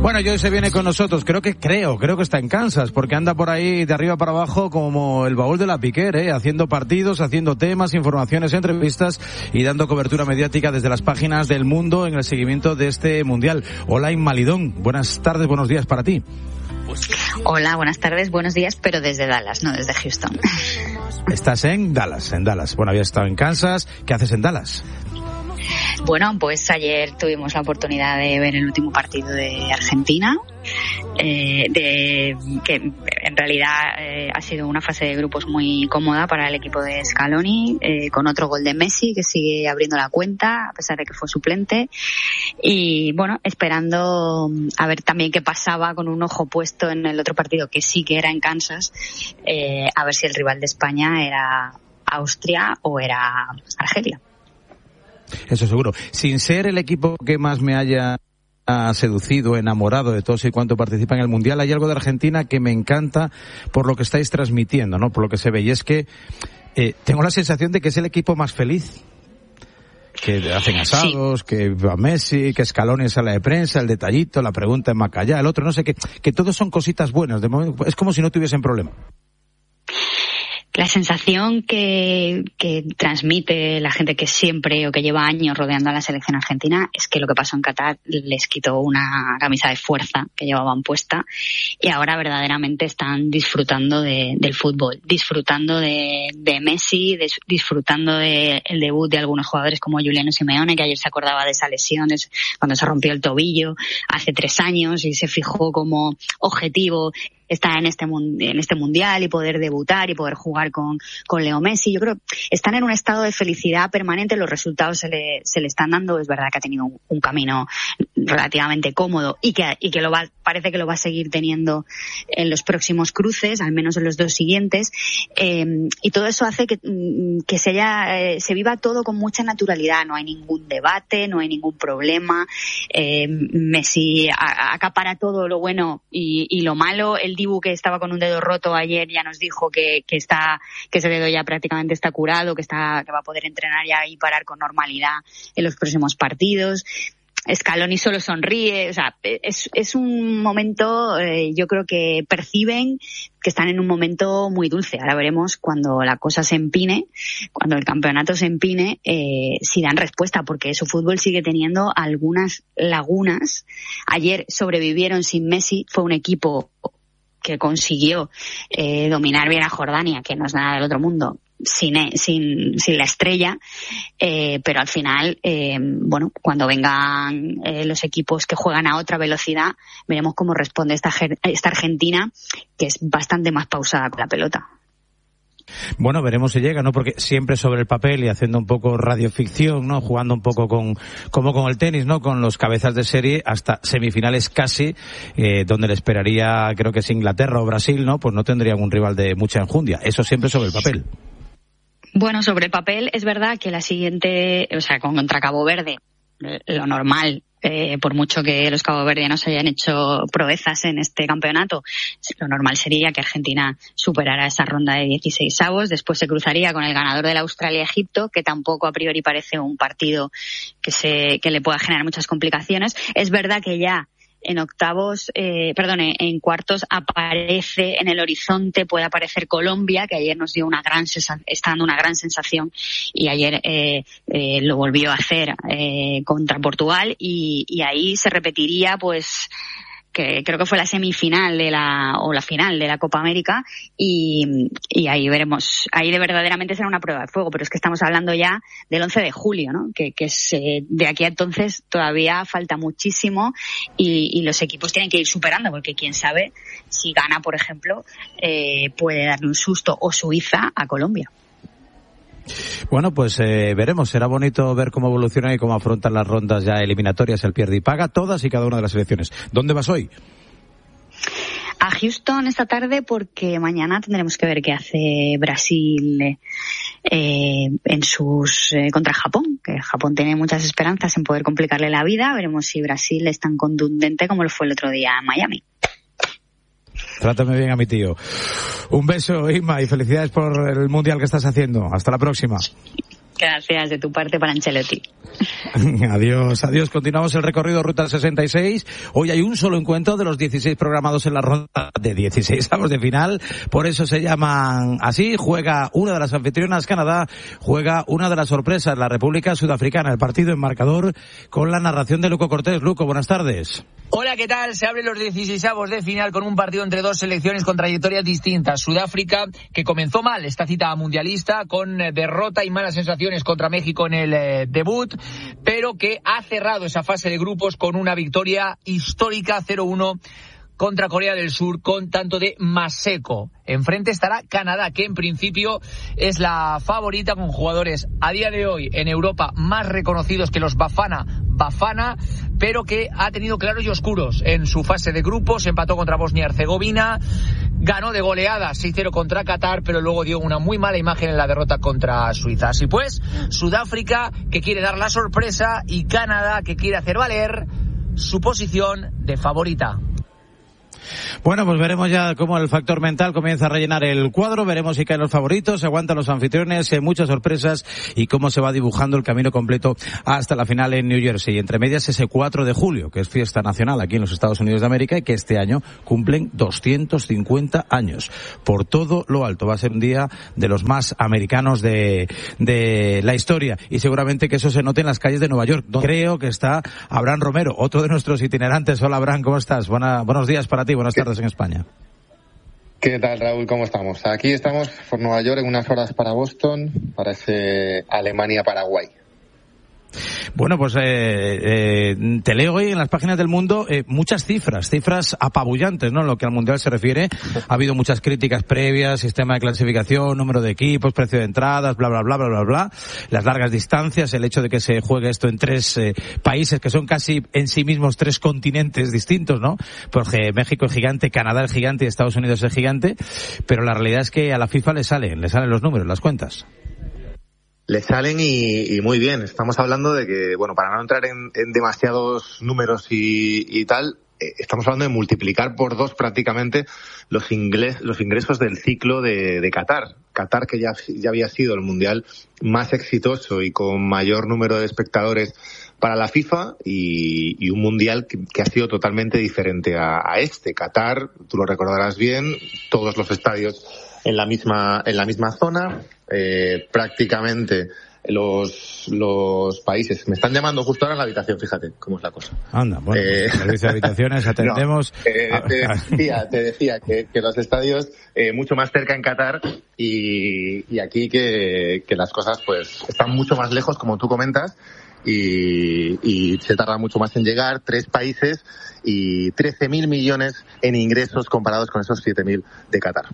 Bueno, Joy se viene con nosotros, creo que está en Kansas, porque anda por ahí de arriba para abajo como el baúl de la Piquer, haciendo partidos, haciendo temas, informaciones, entrevistas y dando cobertura mediática desde las páginas del mundo en el seguimiento de este Mundial. Hola, Inma Lidón, buenas tardes, buenos días para ti. Hola, buenas tardes, buenos días, pero desde Dallas, no desde Houston. Estás en Dallas. Bueno, habías estado en Kansas, ¿qué haces en Dallas? Bueno, pues ayer tuvimos la oportunidad de ver el último partido de Argentina, que en realidad ha sido una fase de grupos muy cómoda para el equipo de Scaloni, con otro gol de Messi que sigue abriendo la cuenta a pesar de que fue suplente, y bueno, esperando a ver también qué pasaba, con un ojo puesto en el otro partido que sí que era en Kansas, a ver si el rival de España era Austria o era Argelia. Eso seguro. Sin ser el equipo que más me haya seducido, enamorado de todos y cuanto participa en el Mundial, hay algo de Argentina que me encanta por lo que estáis transmitiendo, ¿no? Por lo que se ve. Y es que tengo la sensación de que es el equipo más feliz. Que hacen asados, sí. Que va Messi, que Scaloni en sala de prensa, el detallito, la pregunta en Macallá, el otro, no sé qué. Que todos son cositas buenas. De momento, es como si no tuviesen problema. La sensación que transmite la gente que siempre o que lleva años rodeando a la selección argentina es que lo que pasó en Qatar les quitó una camisa de fuerza que llevaban puesta y ahora verdaderamente están disfrutando del fútbol, disfrutando de Messi, disfrutando del debut de algunos jugadores como Juliano Simeone, que ayer se acordaba de esa lesión cuando se rompió el tobillo hace 3 años y se fijó como objetivo estar en este mundial y poder debutar y poder jugar con Leo Messi. Yo creo que están en un estado de felicidad permanente, los resultados se le están dando. Es verdad que ha tenido un camino relativamente cómodo y que parece que lo va a seguir teniendo en los próximos cruces, al menos en los 2 siguientes, y todo eso hace que se viva todo con mucha naturalidad. No hay ningún debate, no hay ningún problema. Messi acapara todo lo bueno y lo malo. El Dibu, que estaba con un dedo roto ayer, ya nos dijo que ese dedo ya prácticamente está curado, que va a poder entrenar ya y parar con normalidad en los próximos partidos. Scaloni solo sonríe, o sea, es un momento, yo creo que perciben que están en un momento muy dulce. Ahora veremos cuando la cosa se empine, cuando el campeonato se empine, si dan respuesta, porque su fútbol sigue teniendo algunas lagunas. Ayer sobrevivieron sin Messi, fue un equipo que consiguió dominar bien a Jordania, que no es nada del otro mundo, sin la estrella, pero al final, cuando vengan los equipos que juegan a otra velocidad, veremos cómo responde esta Argentina, que es bastante más pausada con la pelota. Bueno, veremos si llega, ¿no? Porque siempre sobre el papel y haciendo un poco radioficción, ¿no? Jugando un poco como con el tenis, ¿no? Con los cabezas de serie hasta semifinales casi, donde le esperaría, creo que es Inglaterra o Brasil, ¿no? Pues no tendrían un rival de mucha enjundia. Eso siempre sobre el papel. Bueno, sobre el papel es verdad que la siguiente, o sea, contra Cabo Verde, lo normal, por mucho que los caboverdianos hayan hecho proezas en este campeonato, lo normal sería que Argentina superara esa ronda de 16avos, después se cruzaría con el ganador de la Australia-Egipto, que tampoco a priori parece un partido que le pueda generar muchas complicaciones. Es verdad que ya en cuartos aparece en el horizonte, puede aparecer Colombia, que ayer nos dio está dando una gran sensación, y ayer lo volvió a hacer contra Portugal, y ahí se repetiría, pues, que creo que fue la semifinal o la final de la Copa América, y ahí veremos, ahí verdaderamente será una prueba de fuego, pero es que estamos hablando ya del 11 de julio, ¿no? Que es de aquí a entonces todavía falta muchísimo, y los equipos tienen que ir superando, porque quién sabe si Ghana, por ejemplo, puede darle un susto, o Suiza a Colombia. Bueno, pues veremos. Será bonito ver cómo evolucionan y cómo afrontan las rondas ya eliminatorias, el pierde y paga, todas y cada una de las selecciones. ¿Dónde vas hoy? A Houston esta tarde, porque mañana tendremos que ver qué hace Brasil en sus contra Japón, que Japón tiene muchas esperanzas en poder complicarle la vida. Veremos si Brasil es tan contundente como lo fue el otro día en Miami. Trátame bien a mi tío. Un beso, Inma, y felicidades por el Mundial que estás haciendo. Hasta la próxima. Gracias de tu parte para Ancelotti. Adiós. Continuamos el recorrido Ruta 66. Hoy hay un solo encuentro de los 16 programados en la ronda de 16avos de final. Por eso se llaman así. Juega una de las anfitrionas, Canadá. Juega una de las sorpresas, la República Sudafricana. El partido en marcador con la narración de Luco Cortés. Luco, buenas tardes. Hola, ¿qué tal? Se abren los 16avos de final con un partido entre dos selecciones con trayectorias distintas. Sudáfrica, que comenzó mal esta cita mundialista con derrota y malas sensaciones contra México en el debut, pero que ha cerrado esa fase de grupos con una victoria histórica 0-1 contra Corea del Sur con tanto de Maseko. Enfrente estará Canadá, que en principio es la favorita, con jugadores a día de hoy en Europa más reconocidos que los Bafana, pero que ha tenido claros y oscuros en su fase de grupos. Empató contra Bosnia-Herzegovina, ganó de goleada 6-0 contra Qatar, pero luego dio una muy mala imagen en la derrota contra Suiza. Así pues, Sudáfrica, que quiere dar la sorpresa, y Canadá, que quiere hacer valer su posición de favorita. Bueno, pues veremos ya cómo el factor mental comienza a rellenar el cuadro, veremos si caen los favoritos, se aguantan los anfitriones, muchas sorpresas y cómo se va dibujando el camino completo hasta la final en New Jersey. Entre medias ese 4 de julio, que es fiesta nacional aquí en los Estados Unidos de América y que este año cumplen 250 años. Por todo lo alto, va a ser un día de los más americanos de la historia y seguramente que eso se note en las calles de Nueva York, donde creo que está Abraham Romero, otro de nuestros itinerantes. Hola Abraham, ¿cómo estás? Buenos días para ti. Buenas tardes en España. ¿Qué tal, Raúl? ¿Cómo estamos? Aquí estamos por Nueva York en unas horas para Boston, para ese Alemania-Paraguay. Bueno, pues te leo hoy en las páginas del Mundo muchas cifras apabullantes, ¿no? En lo que al Mundial se refiere. Ha habido muchas críticas previas, sistema de clasificación, número de equipos, precio de entradas, bla, bla, bla, bla, bla, bla. Las largas distancias, el hecho de que se juegue esto en tres países que son casi en sí mismos tres continentes distintos, ¿no? Porque México es gigante, Canadá es gigante y Estados Unidos es gigante. Pero la realidad es que a la FIFA le salen los números, las cuentas. Le salen y muy bien. Estamos hablando de que, bueno, para no entrar en demasiados números y tal, estamos hablando de multiplicar por 2 prácticamente los ingresos del ciclo de Qatar. Qatar, que ya había sido el mundial más exitoso y con mayor número de espectadores para la FIFA y un mundial que ha sido totalmente diferente a este. Qatar, tú lo recordarás bien, todos los estadios en la misma zona, prácticamente los países. Me están llamando justo ahora en la habitación, fíjate cómo es la cosa. Anda, bueno, servicio de habitaciones, atendemos. No, te decía que los estadios mucho más cerca en Qatar y aquí que las cosas pues están mucho más lejos, como tú comentas, y se tarda mucho más en llegar. 3 países y 13.000 millones en ingresos comparados con esos 7.000 de Qatar.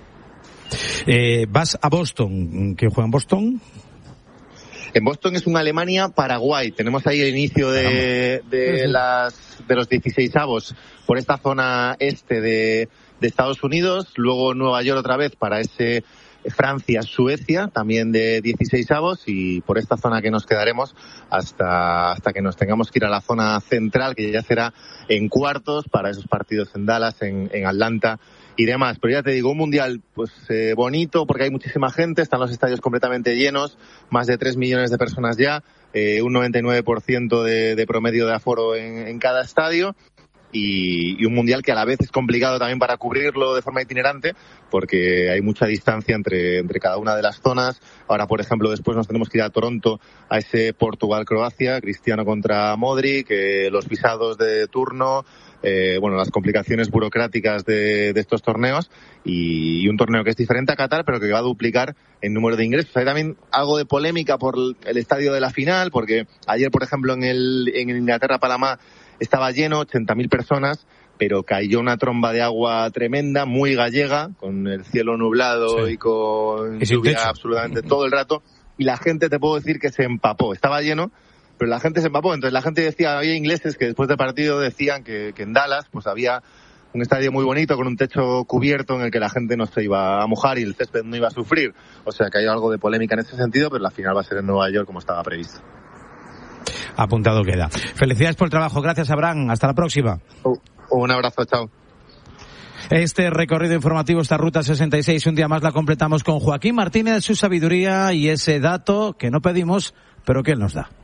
Vas a Boston. ¿Quién juega en Boston? En Boston es un Alemania-Paraguay. Tenemos ahí el inicio de los 16avos por esta zona este de Estados Unidos. Luego Nueva York otra vez para ese Francia-Suecia, también de 16avos, y por esta zona que nos quedaremos hasta que nos tengamos que ir a la zona central, que ya será en cuartos para esos partidos en Dallas, en Atlanta y demás. Pero ya te digo, un mundial pues bonito porque hay muchísima gente, están los estadios completamente llenos, más de 3 millones de personas ya, un 99% de promedio de aforo en cada estadio. Y un mundial que a la vez es complicado también para cubrirlo de forma itinerante porque hay mucha distancia entre cada una de las zonas. Ahora, por ejemplo, después nos tenemos que ir a Toronto a ese Portugal-Croacia, Cristiano contra Modric, los visados de turno, las complicaciones burocráticas de estos torneos y un torneo que es diferente a Qatar pero que va a duplicar en número de ingresos. Hay también algo de polémica por el estadio de la final porque ayer, por ejemplo, en Inglaterra-Panamá estaba lleno, 80.000 personas, pero cayó una tromba de agua tremenda, muy gallega, con el cielo nublado y con lluvia absolutamente todo el rato, y la gente, te puedo decir que se empapó. Estaba lleno, pero la gente se empapó. Entonces la gente decía, había ingleses que después del partido decían que en Dallas pues había un estadio muy bonito con un techo cubierto en el que la gente no se iba a mojar y el césped no iba a sufrir. O sea que hay algo de polémica en ese sentido, pero la final va a ser en Nueva York como estaba previsto. Apuntado queda. Felicidades por el trabajo. Gracias, Abraham. Hasta la próxima. Un abrazo. Chao. Este recorrido informativo, esta Ruta 66, un día más la completamos con Joaquín Martínez, su sabiduría y ese dato que no pedimos, pero que él nos da.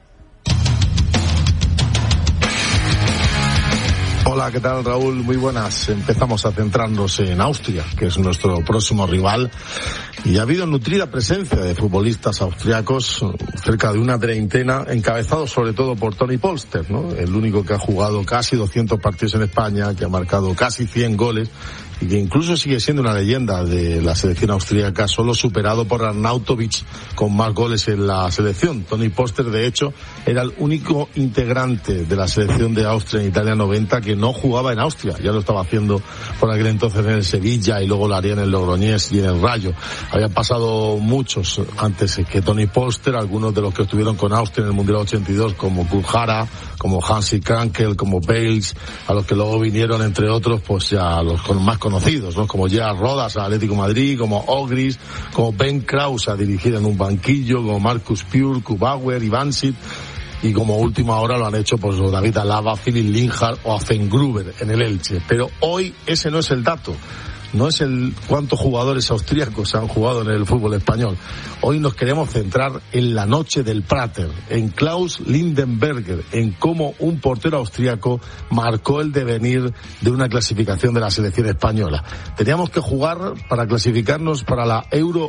Hola, ¿qué tal, Raúl? Muy buenas. Empezamos a centrarnos en Austria, que es nuestro próximo rival, y ha habido nutrida presencia de futbolistas austriacos, cerca de una treintena, encabezados sobre todo por Toni Polster, ¿no? El único que ha jugado casi 200 partidos en España, que ha marcado casi 100 goles, y que incluso sigue siendo una leyenda de la selección austríaca, solo superado por Arnautovic con más goles en la selección. Toni Polster, de hecho, era el único integrante de la selección de Austria en Italia 90 que no jugaba en Austria. Ya lo estaba haciendo por aquel entonces en el Sevilla y luego lo haría en el Logroñés y en el Rayo. Habían pasado muchos antes que Toni Polster, algunos de los que estuvieron con Austria en el Mundial 82, como Kurjara, como Hansi Krankel, como Bales, a los que luego vinieron, entre otros, pues ya los más conocidos, ¿no? Como Gerard Rodas al Atlético de Madrid, como Ogris, como Ben Kraus a dirigir en un banquillo, como Marcus Pure, Kubauer, Ivansic, y como última hora lo han hecho pues David Alaba, Philipp Linhart o Gruber en el Elche. Pero hoy ese no es el dato. No es el cuántos jugadores austríacos han jugado en el fútbol español. Hoy nos queremos centrar en la noche del Prater, en Klaus Lindenberger, en cómo un portero austríaco marcó el devenir de una clasificación de la selección española. Teníamos que jugar para clasificarnos para la Euro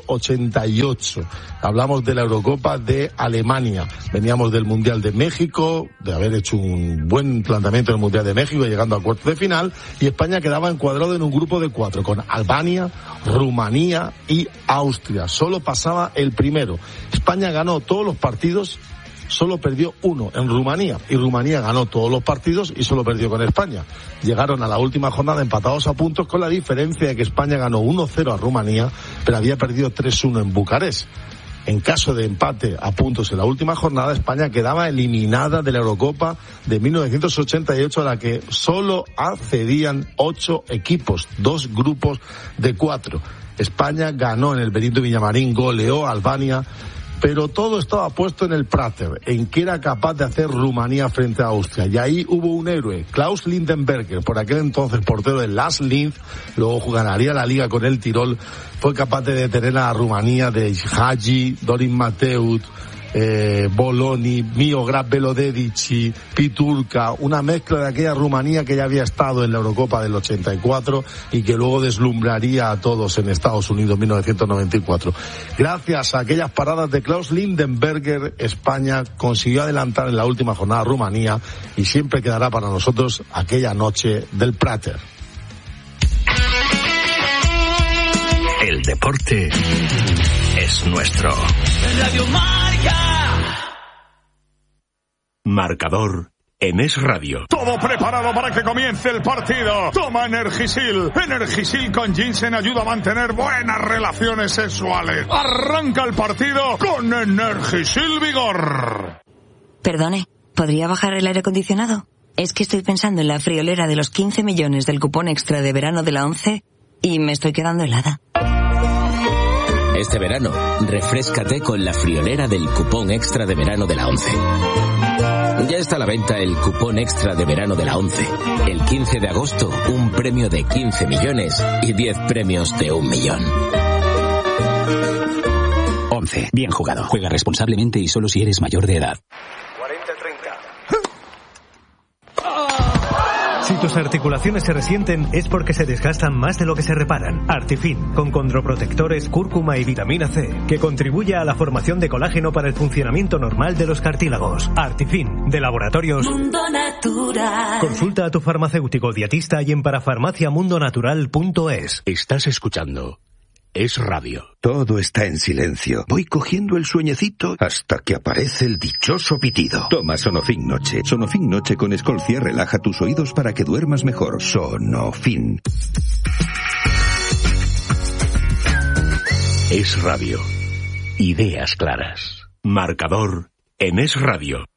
88. Hablamos de la Eurocopa de Alemania. Veníamos del Mundial de México, de haber hecho un buen planteamiento en el Mundial de México, llegando a cuartos de final, y España quedaba encuadrado en un grupo de 4, con Albania, Rumanía y Austria. Solo pasaba el primero. España ganó todos los partidos, solo perdió uno en Rumanía, y Rumanía ganó todos los partidos y solo perdió con España. Llegaron a la última jornada empatados a puntos, con la diferencia de que España ganó 1-0 a Rumanía, pero había perdido 3-1 en Bucarest. En caso de empate a puntos en la última jornada, España quedaba eliminada de la Eurocopa de 1988, a la que solo accedían 8 equipos, 2 grupos de 4. España ganó en el Benito Villamarín, goleó a Albania, pero todo estaba puesto en el Prater, en qué era capaz de hacer Rumanía frente a Austria. Y ahí hubo un héroe, Klaus Lindenberger, por aquel entonces portero del Last Linz, luego ganaría la liga con el Tirol, fue capaz de detener a Rumanía de Hagi, Dorin Mateut, Boloni, Miograd Velodedici, Piturka, una mezcla de aquella Rumanía que ya había estado en la Eurocopa del 84 y que luego deslumbraría a todos en Estados Unidos en 1994. Gracias a aquellas paradas de Klaus Lindenberger, España consiguió adelantar en la última jornada a Rumanía, y siempre quedará para nosotros aquella noche del Prater. El deporte es nuestro. Radio Marcador en Es Radio. Todo preparado para que comience el partido. Toma Energisil. Energisil con ginseng ayuda a mantener buenas relaciones sexuales. Arranca el partido con Energisil Vigor. Perdone, ¿podría bajar el aire acondicionado? Es que estoy pensando en la friolera de los 15 millones del cupón extra de verano de la ONCE y me estoy quedando helada. Este verano, refréscate con la friolera del cupón extra de verano de la ONCE. Ya está a la venta el cupón extra de verano de la ONCE. El 15 de agosto, un premio de 15 millones y 10 premios de 1 millón. ONCE. Bien jugado. Juega responsablemente y solo si eres mayor de edad. 40-30. Si tus articulaciones se resienten es porque se desgastan más de lo que se reparan. Artifin, con condroprotectores, cúrcuma y vitamina C, que contribuye a la formación de colágeno para el funcionamiento normal de los cartílagos. Artifin, de Laboratorios Mundo Natural. Consulta a tu farmacéutico dietista y en parafarmaciamundonatural.es. Estás escuchando Es Radio. Todo está en silencio. Voy cogiendo el sueñecito hasta que aparece el dichoso pitido. Toma Sonofin Noche. Sonofin Noche con Escolcia relaja tus oídos para que duermas mejor. Sonofin. Es Radio. Ideas claras. Marcador en Es Radio.